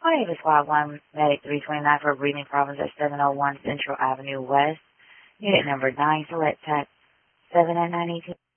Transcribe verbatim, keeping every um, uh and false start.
My name is Squad one Medic three twenty-nine for Breathing Problems at seven oh one Central Avenue West, Unit number nine, Select Tech seven at nine eighteen.